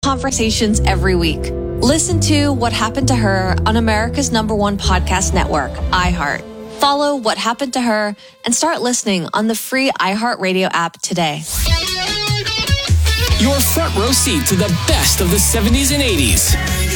conversations every week. Listen to What Happened to Her on America's #1 podcast network, iHeart. Follow What Happened to Her and start listening on the free iHeartRadio app today. Your front row seat to the best of the 70s and 80s.